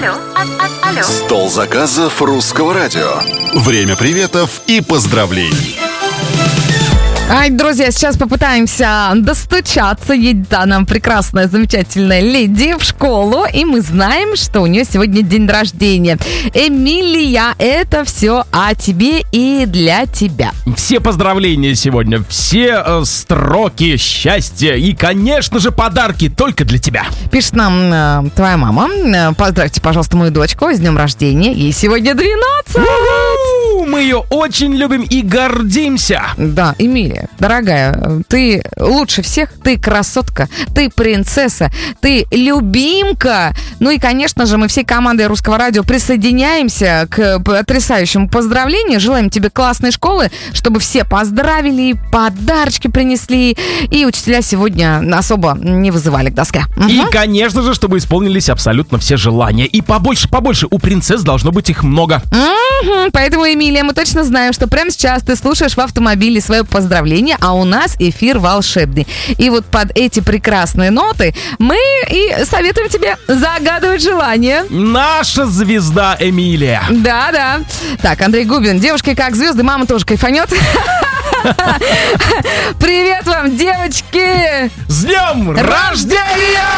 Алло. Стол заказов Русского радио. Время приветов и поздравлений. Ай, друзья, сейчас попытаемся достучаться. Едет нам прекрасная, замечательная леди в школу, и мы знаем, что у нее сегодня день рождения. Эмилия, это все о тебе и для тебя. Все поздравления сегодня, все строки счастья и, конечно же, подарки только для тебя. Пишет нам твоя мама. Поздравьте, пожалуйста, мою дочку с днем рождения. Ей сегодня 12. Мы ее очень любим и гордимся. Да, Эмилия, дорогая, ты лучше всех, ты красотка, ты принцесса, ты любимка. Ну и, конечно же, мы всей командой Русского радио присоединяемся к потрясающему поздравлению. Желаем тебе классной школы, чтобы все поздравили, подарочки принесли, и учителя сегодня особо не вызывали к доске. И, конечно же, чтобы исполнились абсолютно все желания. И побольше, у принцесс должно быть их много. Поэтому, Эмилия, мы точно знаем, что прямо сейчас ты слушаешь в автомобиле свое поздравление, а у нас эфир волшебный. И вот под эти прекрасные ноты мы и советуем тебе загадывать желание. Наша звезда Эмилия. Да. Так, Андрей Губин, девушки как звезды, мама тоже кайфанет. Привет вам, девочки! С днем рождения!